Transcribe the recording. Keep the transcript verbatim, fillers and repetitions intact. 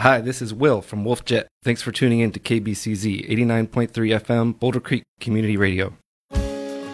Hi, this is Will from Wolf Jet. Thanks for tuning in to K B C Z eighty-nine point three F M, Boulder Creek Community Radio.